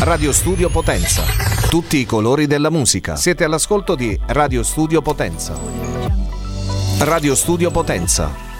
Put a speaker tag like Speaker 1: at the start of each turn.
Speaker 1: Radio Studio Potenza. Tutti i colori della musica. Siete all'ascolto di Radio Studio Potenza. Radio Studio Potenza.